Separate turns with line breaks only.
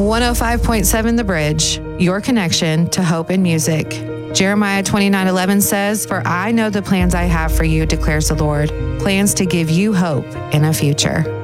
105.7 The Bridge, your connection to hope and music. Jeremiah 29:11 says, "For I know the plans I have for you, declares the Lord, plans to give you hope in a future."